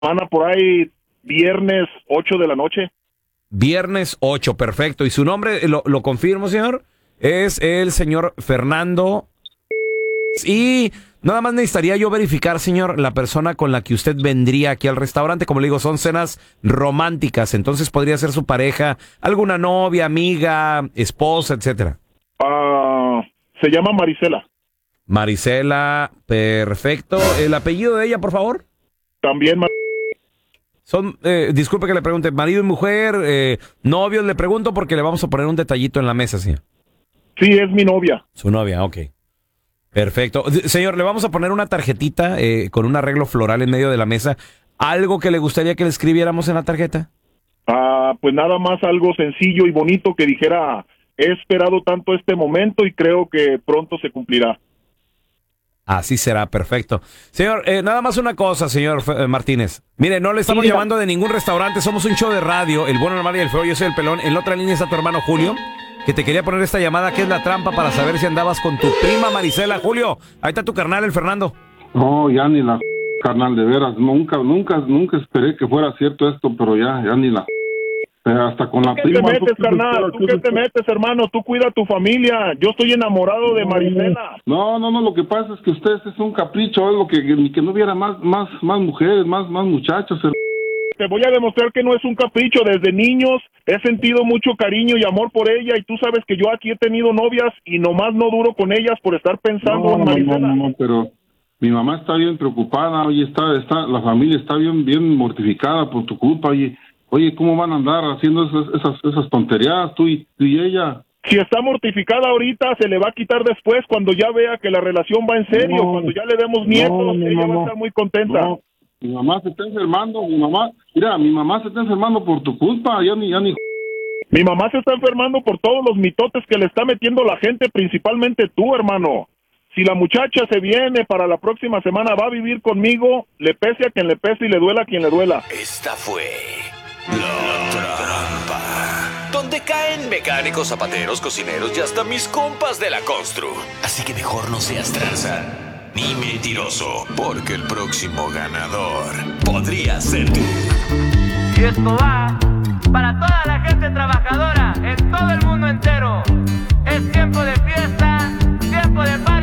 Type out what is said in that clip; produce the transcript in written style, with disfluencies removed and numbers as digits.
semana por ahí, viernes 8 de la noche. Viernes 8, perfecto. ¿Y su nombre, lo confirmo, señor? Es el señor Fernando. Y nada más necesitaría yo verificar, señor, la persona con la que usted vendría aquí al restaurante. Como le digo, son cenas románticas, entonces podría ser su pareja, alguna novia, amiga, esposa, etcétera. Se llama Marisela. Marisela, perfecto. ¿El apellido de ella, por favor? También Son, disculpe que le pregunte, marido y mujer, novios, le pregunto porque le vamos a poner un detallito en la mesa, señor. Sí, es mi novia. Su novia, ok. Perfecto. Señor, le vamos a poner una tarjetita con un arreglo floral en medio de la mesa. ¿Algo que le gustaría que le escribiéramos en la tarjeta? Pues nada más algo sencillo y bonito que dijera, he esperado tanto este momento y creo que pronto se cumplirá. Así será, perfecto. Señor, nada más una cosa, señor Martínez. Mire, no le estamos llamando de ningún restaurante, somos un show de radio, El Bueno, el Mal y el Feo, yo soy el Pelón. En la otra línea está tu hermano Julio, que te quería poner esta llamada, que es la trampa para saber si andabas con tu prima Marisela. Julio, ahí está tu carnal, el Fernando. No, ya ni la carnal, de veras, nunca esperé que fuera cierto esto, pero ya ni la hasta con la prima. ¿Tú qué te metes, carnal? ¿Tú qué te metes, hermano? Tú cuida a tu familia. Yo estoy enamorado de Marisela. No, lo que pasa es que ustedes es un capricho, es lo que ni que no hubiera más mujeres, más muchachos. Te voy a demostrar que no es un capricho. Desde niños he sentido mucho cariño y amor por ella, y tú sabes que yo aquí he tenido novias y nomás no duro con ellas por estar pensando en Marisela. No, pero mi mamá está bien preocupada, oye, la familia está bien mortificada por tu culpa, oye, ¿cómo van a andar haciendo esas tonterías tú y ella? Si está mortificada ahorita, se le va a quitar después, cuando ya vea que la relación va en serio, cuando ya le demos nietos, ella va a estar muy contenta. No. Mi mamá se está enfermando, mi mamá se está enfermando por tu culpa, ya ni. Mi mamá se está enfermando por todos los mitotes que le está metiendo la gente, principalmente tú, hermano. Si la muchacha se viene para la próxima semana, va a vivir conmigo, le pese a quien le pese y le duela a quien le duela. Esta fue La Trampa, donde caen mecánicos, zapateros, cocineros y hasta mis compas de la constru. Así que mejor no seas tranza ni mentiroso, porque el próximo ganador podría ser tú. Y esto va para toda la gente trabajadora en todo el mundo entero. Es tiempo de fiesta, tiempo de paz.